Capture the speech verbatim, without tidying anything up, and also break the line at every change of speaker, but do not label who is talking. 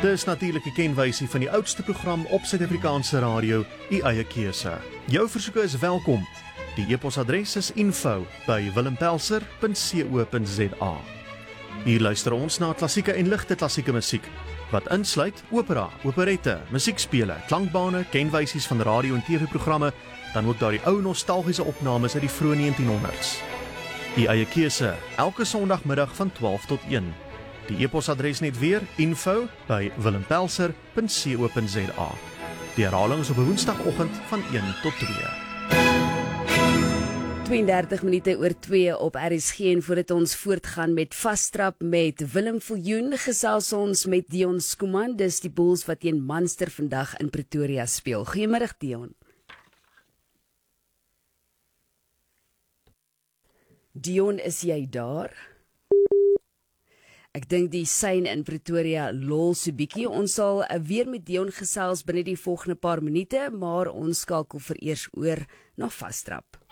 Dis natuurlik 'n kenwysie van die oudste program op Suid-Afrikaanse radio, U eie keuse. Jou versoeke is welkom. Die e-posadres is info by willempelser punt co punt za. Hier luister ons na klassieke en ligte klassieke musiek, wat insluit opera, operette, musiekspele, klankbane, kenwysies van radio- en T V-programme, dan ook daardie ou nostalgiese opnames uit die vroeë negentienhonderd's. U eie keuse, elke Sondagmiddag van twaalf tot een. Die e-posadres net weer, info by willempelser punt co punt za. Die herhaling is op 'n woensdagoggend van een tot twee.
tweeëndertig minute oor twee op R S G, en voordat ons voortgaan met Vastrap met Willem Viljoen, gesels ons met Dion Skuman. Dis die Bulls wat teen Munster vandag in Pretoria speel. Goeiemôre Dion. Dion, is jy daar? Ek dink die sein in Pretoria lol so bietjie. Ons sal weer met Dion gesels binne die volgende paar minute, maar ons skakel vereers oor na Vastrap.